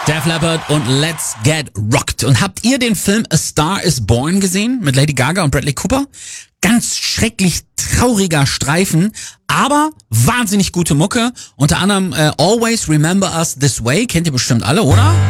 Def Leppard und Let's Get Rocked. Und habt ihr den Film A Star is Born gesehen mit Lady Gaga und Bradley Cooper? Ganz schrecklich trauriger Streifen, aber wahnsinnig gute Mucke. Unter anderem Always Remember Us This Way, kennt ihr bestimmt alle, oder?